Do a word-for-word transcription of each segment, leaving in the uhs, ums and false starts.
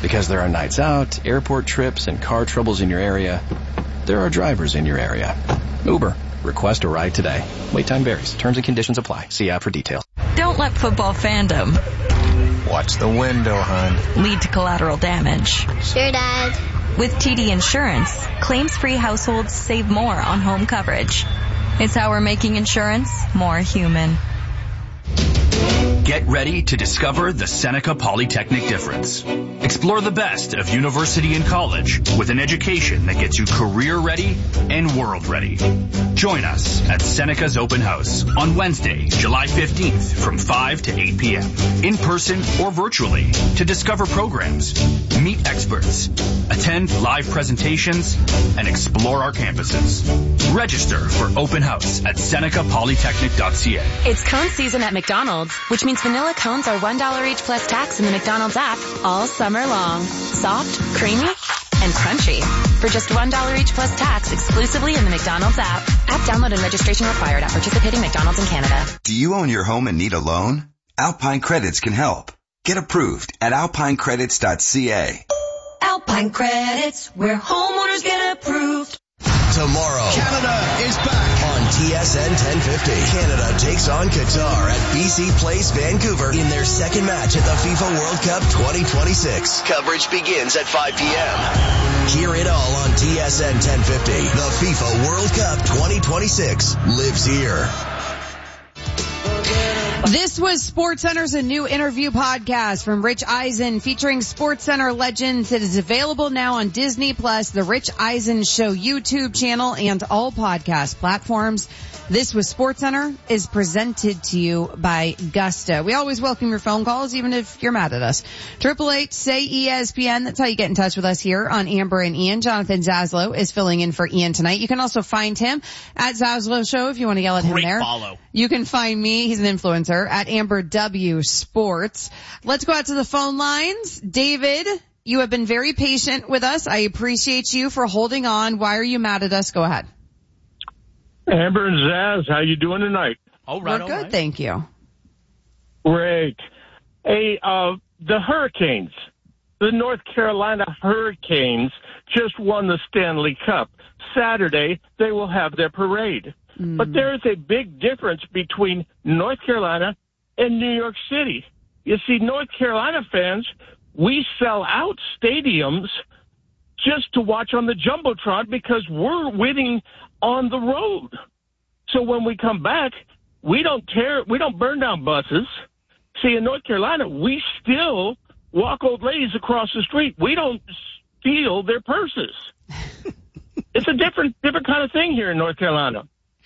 Because there are nights out, airport trips, and car troubles in your area, there are drivers in your area. Uber. Request a ride today. Wait time varies. Terms and conditions apply. See app for details. Don't let football fandom watch the window, hon. lead to collateral damage. Sure, Dad. With T D Insurance, claims-free households save more on home coverage. It's how we're making insurance more human. Get ready to discover the Seneca Polytechnic difference. Explore the best of university and college with an education that gets you career ready and world ready. Join us at Seneca's Open House on Wednesday, July fifteenth from five to eight p.m. in person or virtually to discover programs, meet experts, attend live presentations, and explore our campuses. Register for Open House at seneca polytechnic dot c a. It's cone season at McDonald's, which means vanilla cones are one dollar each plus tax in the McDonald's app all summer long. Soft, creamy, and crunchy. For just one dollar each plus tax exclusively in the McDonald's app. App download and registration required at participating McDonald's in Canada. Do you own your home and need a loan? Alpine Credits can help. Get approved at alpine credits dot c a. Alpine Credits, where homeowners get approved. Tomorrow, Canada is back on T S N ten fifty. Canada takes on Qatar at B C Place Vancouver in their second match at the FIFA World Cup twenty twenty-six. Coverage begins at five p.m. Hear it all on T S N ten fifty. The FIFA World Cup twenty twenty-six lives here. This was SportsCenter's a new interview podcast from Rich Eisen featuring SportsCenter legends. It is available now on Disney Plus, the Rich Eisen Show YouTube channel, and all podcast platforms. This was SportsCenter is presented to you by Gusta. We always welcome your phone calls, even if you're mad at us. Triple eight say E S P N. That's how you get in touch with us here on Amber and Ian. Jonathan Zaslow is filling in for Ian tonight. You can also find him at Zaslow Show if you want to yell at him Great there. Follow. You can find me. He's an influencer at Amber W Sports. Let's go out to the phone lines. David, you have been very patient with us. I appreciate you for holding on. Why are you mad at us? Go ahead. Amber and Zaz, how you doing tonight? All right, We're all good, right. thank you. Great. Hey, uh, the Hurricanes, the North Carolina Hurricanes just won the Stanley Cup. Saturday, they will have their parade. Mm. But there is a big difference between North Carolina and New York City. You see, North Carolina fans, we sell out stadiums just to watch on the Jumbotron because we're winning on the road. So when we come back, we don't tear, we don't burn down buses. See, in North Carolina, we still walk old ladies across the street. We don't steal their purses. It's a different, different kind of thing here in North Carolina.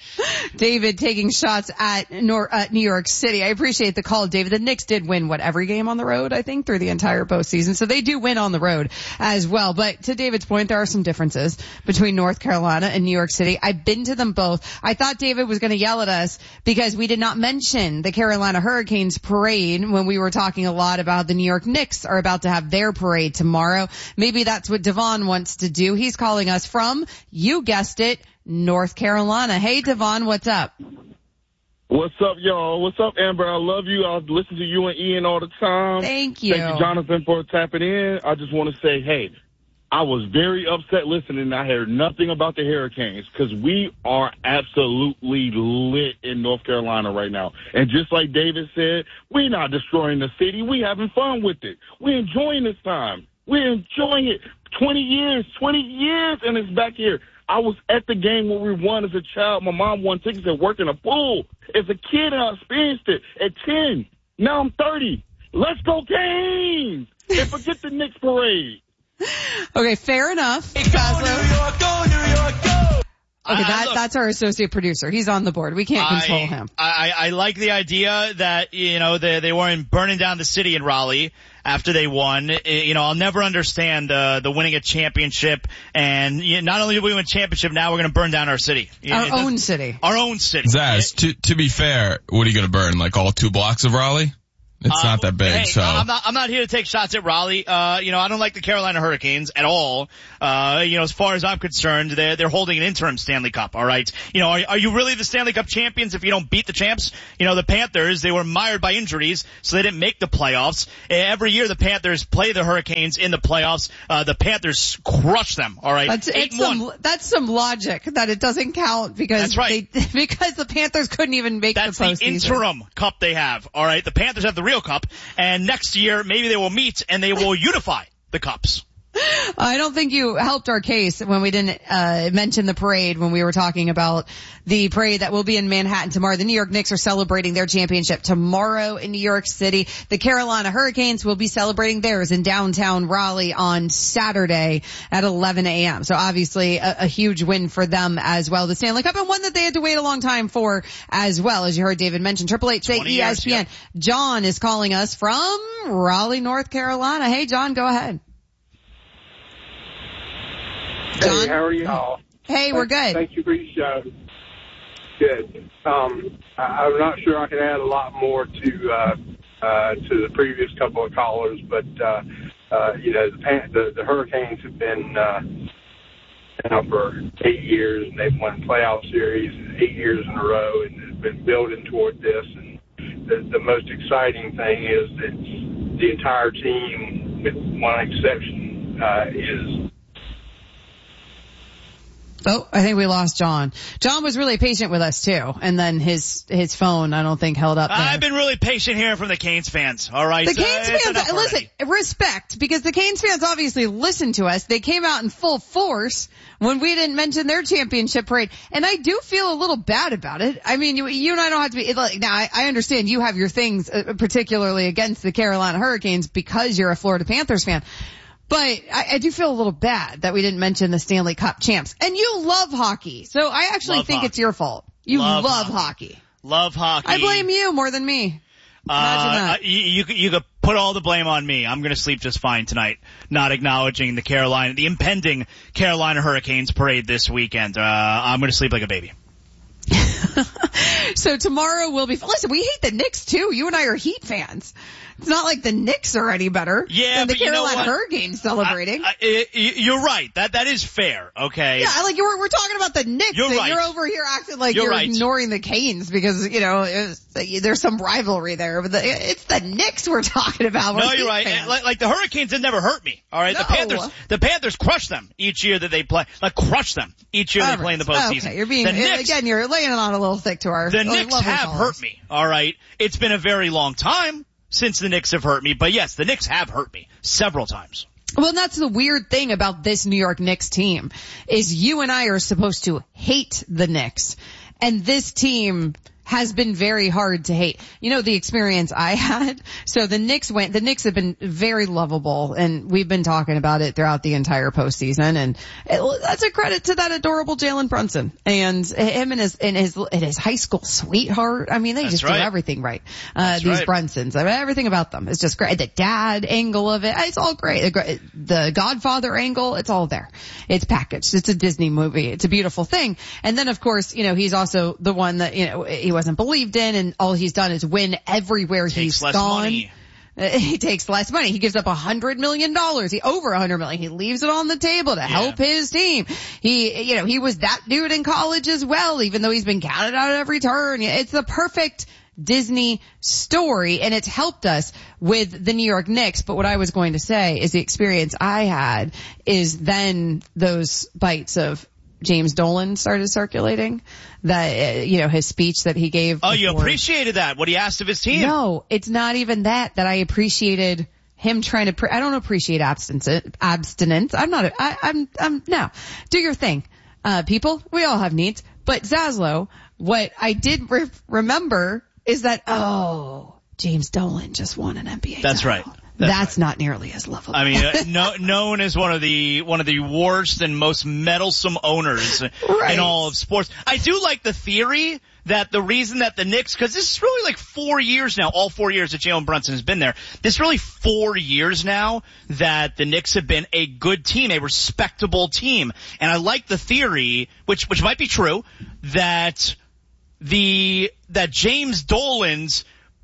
David taking shots at Nor- uh, New York City. I appreciate the call, David. The Knicks did win, what, every game on the road, I think, through the entire postseason. So they do win on the road as well. But to David's point, there are some differences between North Carolina and New York City. I've been to them both. I thought David was going to yell at us because we did not mention the Carolina Hurricanes parade when we were talking a lot about the New York Knicks are about to have their parade tomorrow. Maybe that's what Devon wants to do. He's calling us from, you guessed it, North Carolina. Hey, Devon, what's up? What's up, y'all? What's up, Amber? I love you. I listen to you and Ian all the time. Thank you. Thank you, Jonathan, for tapping in. I just want to say, hey, I was very upset listening. I heard nothing about the Hurricanes because we are absolutely lit in North Carolina right now. And just like David said, we're not destroying the city. We're having fun with it. We're enjoying this time. We're enjoying it. twenty years, twenty years, and it's back here. I was at the game when we won as a child. My mom won tickets and worked in a pool. As a kid, I experienced it at ten. Now I'm thirty. Let's go Canes! And forget the Knicks parade. Okay, fair enough. Hey, go New York, go New York, go! Okay, I, that, look, that's our associate producer. He's on the board. We can't control I, him. I, I like the idea that, you know, they, they weren't burning down the city in Raleigh after they won. You know, I'll never understand uh, the winning a championship. And you know, not only did we win a championship, now we're going to burn down our city. Our it, own city. Our own city. Zaz, to, to be fair, what are you going to burn? Like all two blocks of Raleigh? It's uh, not that big, hey, so. No, I'm not, I'm not here to take shots at Raleigh. Uh, you know, I don't like the Carolina Hurricanes at all. Uh, you know, as far as I'm concerned, they're, they're holding an interim Stanley Cup, alright? You know, are, are you really the Stanley Cup champions if you don't beat the champs? You know, the Panthers, they were mired by injuries, so they didn't make the playoffs. Every year the Panthers play the Hurricanes in the playoffs. Uh, the Panthers crush them, alright? That's, it's some, that's some logic that it doesn't count because that's right. they, because the Panthers couldn't even make that's the postseason. That's the interim cup they have, alright? The Panthers have the real cup, and next year maybe they will meet and they will unify the cups. I don't think you helped our case when we didn't uh mention the parade when we were talking about the parade that will be in Manhattan tomorrow. The New York Knicks are celebrating their championship tomorrow in New York City. The Carolina Hurricanes will be celebrating theirs in downtown Raleigh on Saturday at eleven a.m. So obviously a, a huge win for them as well. The Stanley Cup, and one that they had to wait a long time for as well, as you heard David mention. Triple Eight say E S P N. Years, yeah. John is calling us from Raleigh, North Carolina. Hey, John, go ahead. John? Hey, how are y'all? Hey, we're good. Thank you for your show. Good. Um, I, I'm not sure I can add a lot more to uh, uh, to the previous couple of callers, but uh, uh, you know the, the the Hurricanes have been uh, now for eight years, and they've won playoff series eight years in a row, and have been building toward this. And the, the most exciting thing is that the entire team, with one exception, uh, is. Oh, I think we lost John. John was really patient with us too, and then his his phone I don't think held up there. I've been really patient hearing from the Canes fans. All right, the so Canes fans, listen, respect, because the Canes fans obviously listened to us. They came out in full force when we didn't mention their championship parade, and I do feel a little bad about it. I mean, you, you and I don't have to be like now. I, I understand you have your things, uh, particularly against the Carolina Hurricanes, because you're a Florida Panthers fan. But I, I do feel a little bad that we didn't mention the Stanley Cup champs. And you love hockey, so I actually love think hockey. It's your fault. You love, love hockey. hockey. Love hockey. I blame you more than me. Imagine uh, that. You, you, you could put all the blame on me. I'm going to sleep just fine tonight, not acknowledging the Carolina, the impending Carolina Hurricanes parade this weekend. Uh, I'm going to sleep like a baby. So tomorrow will be, listen, we hate the Knicks too. You and I are Heat fans. It's not like the Knicks are any better yeah, than the but you know Carolina what? Hurricanes celebrating. I, I, you're right. That that is fair. Okay. Yeah, like you're we're talking about the Knicks. You're and right. You're over here acting like you're, you're right. ignoring the Canes because you know it's, there's some rivalry there. But the, it's the Knicks we're talking about. We're no, you're right. Like, like the Hurricanes have never hurt me. All right. No. The Panthers, the Panthers crush them each year that they play. Like crush them each year all they right. play in the postseason. Okay, you're being the Knicks, again. You're laying it on a little thick to our. The Knicks have callers. hurt me. All right. It's been a very long time since the Knicks have hurt me, but yes, the Knicks have hurt me several times. Well, and that's the weird thing about this New York Knicks team is you and I are supposed to hate the Knicks, and this team has been very hard to hate. You know, the experience I had. So the Knicks went, the Knicks have been very lovable, and we've been talking about it throughout the entire postseason, and it, that's a credit to that adorable Jalen Brunson and him and his, and his, and his high school sweetheart. I mean, they that's just right. do everything right. Uh, that's these right. Brunsons, I mean, everything about them is just great. The dad angle of it, it's all great. The, the Godfather angle, it's all there. It's packaged. It's a Disney movie. It's a beautiful thing. And then, of course, you know, he's also the one that, you know, he wasn't believed in, and all he's done is win everywhere Takes he's less gone. Money. Uh, he takes less money. He gives up a hundred million dollars. He over a hundred million. He leaves it on the table to yeah. help his team. He, you know, he was that dude in college as well, even though he's been counted out at every turn. It's the perfect Disney story, and it's helped us with the New York Knicks. But what I was going to say is the experience I had is then those bites of James Dolan started circulating, that, uh, you know, his speech that he gave. Oh, before. You appreciated that, what he asked of his team? No, it's not even that, that I appreciated him trying to, pre- I don't appreciate abstinence, abstinence. I'm not, a, I, I'm, I'm, no. Do your thing. Uh, people, we all have needs. But Zaslow, what I did re- remember is that, oh, James Dolan just won an N B A That's title. right. That's, That's right. not nearly as lovable. I mean, uh, no, known as one of the one of the worst and most meddlesome owners right. in all of sports. I do like the theory that the reason that the Knicks, because this is really like four years now, all four years that Jalen Brunson has been there. This is really four years now that the Knicks have been a good team, a respectable team, and I like the theory, which which might be true, that the that James Dolan's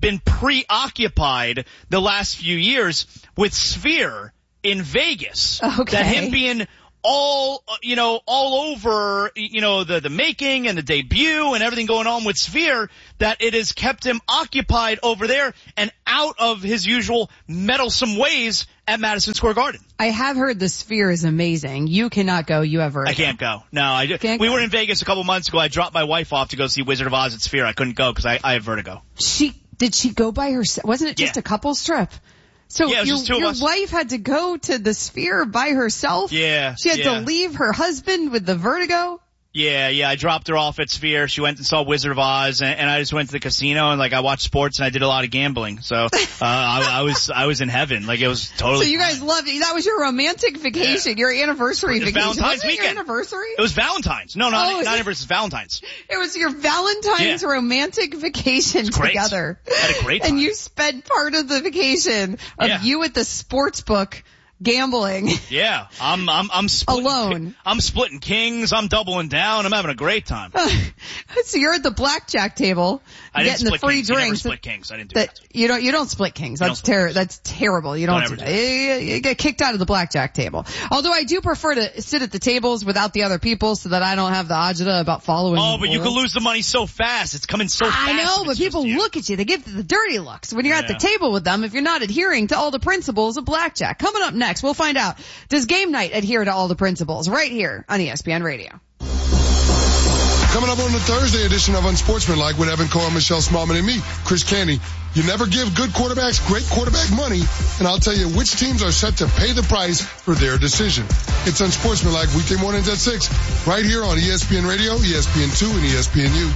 been preoccupied the last few years with Sphere in Vegas. Okay. That him being all, you know, all over, you know, the, the making and the debut and everything going on with Sphere, that it has kept him occupied over there and out of his usual meddlesome ways at Madison Square Garden. I have heard the Sphere is amazing. You cannot go. You ever? I can't go. No, I just, we go. were in Vegas a couple months ago. I dropped my wife off to go see Wizard of Oz at Sphere. I couldn't go because I, I have vertigo. She, did she go by herself? Wasn't it just Yeah. a couple's trip? So Yeah, it was your, just two of your us. wife had to go to the Sphere by herself? Yeah. She had yeah. to leave her husband with the vertigo? Yeah, yeah, I dropped her off at Sphere. She went and saw Wizard of Oz, and, and I just went to the casino and like I watched sports and I did a lot of gambling. So uh, I, I was I was in heaven. Like it was totally. So you guys loved it. That was your romantic vacation, your anniversary It was vacation. Valentine's Wasn't it weekend. Your anniversary? It was Valentine's. No, not Oh, was not it? anniversary. Valentine's. It was your Valentine's Yeah. romantic vacation great. together. Had a great time. And you spent part of the vacation of Yeah. you at the sports book gambling. Yeah, I'm I'm I'm splitting, Alone. I'm splitting kings. I'm doubling down. I'm having a great time. So you're at the blackjack table I didn't getting the split free kings. You never drinks. split kings. I didn't do that you don't you don't split kings. You That's don't split ter- that's terrible. You don't, Don't do ever that. do You, you get kicked out of the blackjack table. Although I do prefer to sit at the tables without the other people so that I don't have the agita about following. Oh, the but you rules. could lose the money so fast. It's coming so fast. I know, if but it's people just you. look at you. They give the dirty looks when you're at the Yeah. table with them if you're not adhering to all the principles of blackjack. Coming up next, we'll find out. Does Game Night adhere to all the principles? Right here on E S P N Radio. Coming up on the Thursday edition of Unsportsmanlike with Evan Cohen, Michelle Smallman, and me, Chris Canty. You never give good quarterbacks great quarterback money, and I'll tell you which teams are set to pay the price for their decision. It's Unsportsmanlike weekday mornings at six, right here on E S P N Radio, E S P N two, and E S P N U.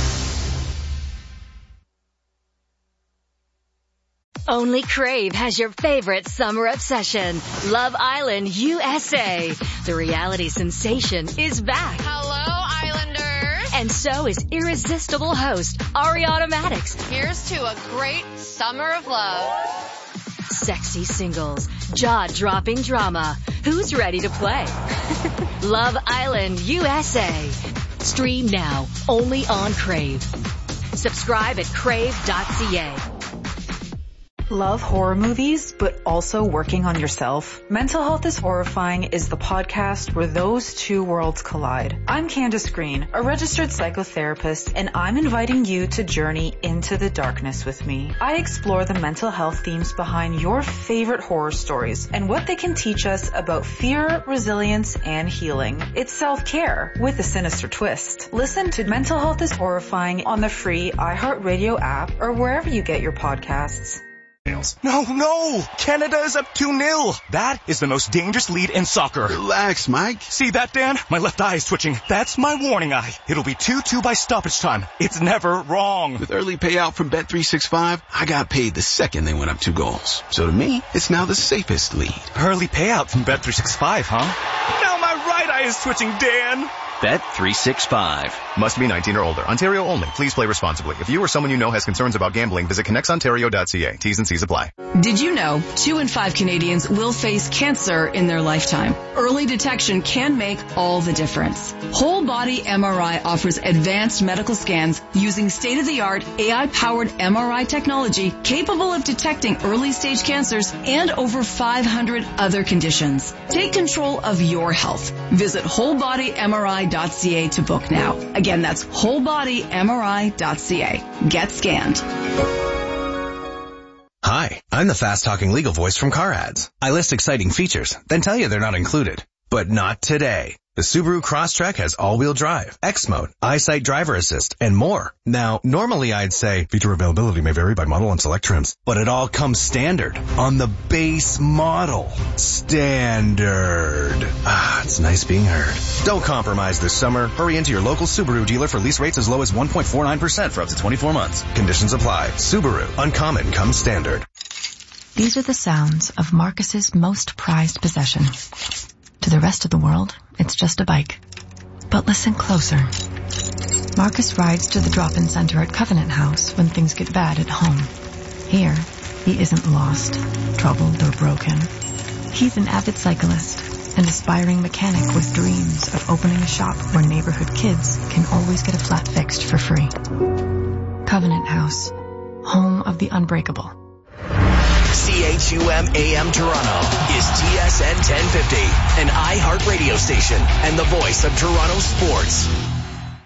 Only Crave has your favorite summer obsession, Love Island U S A. The reality sensation is back. Hello, Islanders. And so is irresistible host Ariana Maddox. Here's to a great summer of love. Sexy singles, jaw-dropping drama. Who's ready to play? Love Island U S A. Stream now, only on Crave. Subscribe at crave dot c a. Love horror movies, but also working on yourself? Mental Health is Horrifying is the podcast where those two worlds collide. I'm Candace Green, a registered psychotherapist, and I'm inviting you to journey into the darkness with me. I explore the mental health themes behind your favorite horror stories and what they can teach us about fear, resilience, and healing. It's self-care with a sinister twist. Listen to Mental Health is Horrifying on the free iHeartRadio app or wherever you get your podcasts. No, no! Canada is up two nil. That is the most dangerous lead in soccer. Relax, Mike. See that, Dan? My left eye is twitching. That's my warning eye. It'll be two two by stoppage time. It's never wrong. With early payout from Bet three sixty-five, I got paid the second they went up two goals. So to me, it's now the safest lead. Early payout from Bet three sixty-five, huh? Now my right eye is twitching, Dan. Bet three sixty-five. Must be nineteen or older. Ontario only. Please play responsibly. If you or someone you know has concerns about gambling, visit connects ontario dot c a. T's and C's apply. Did you know two in five Canadians will face cancer in their lifetime? Early detection can make all the difference. Whole Body M R I offers advanced medical scans using state-of-the-art A I-powered M R I technology capable of detecting early-stage cancers and over five hundred other conditions. Take control of your health. Visit whole body M R I dot c a to book now. Again, that's whole body M R I dot c a. Get scanned. Hi, I'm the fast-talking legal voice from Car Ads. I list exciting features, then tell you they're not included. But not today. The Subaru Crosstrek has all-wheel drive, X-Mode, EyeSight driver assist, and more. Now, normally I'd say feature availability may vary by model and select trims, but it all comes standard on the base model. Standard. Ah, it's nice being heard. Don't compromise this summer. Hurry into your local Subaru dealer for lease rates as low as one point four nine percent for up to twenty-four months. Conditions apply. Subaru. Uncommon comes standard. These are the sounds of Marcus's most prized possession. To the rest of the world, it's just a bike. But listen closer. Marcus rides to the drop-in center at Covenant House when things get bad at home. Here, he isn't lost, troubled, or broken. He's an avid cyclist, an aspiring mechanic with dreams of opening a shop where neighborhood kids can always get a flat fixed for free. Covenant House. home of the unbreakable. C H U M A M Toronto is T S N ten fifty, an iHeart radio station and the voice of Toronto sports.